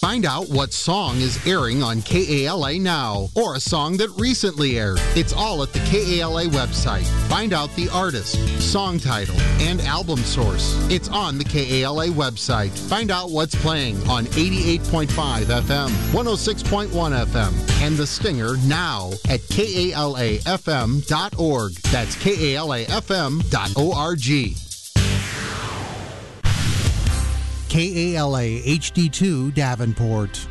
Find out what song is airing on KALA now, or a song that recently aired. It's all at the KALA website. Find out the artist, song title, and album source. It's on the KALA website. Find out what's playing on 88.5 FM, 106.1 FM, and The Stinger now at KALAFM.org. That's KALAFM.org. KALA HD2 Davenport.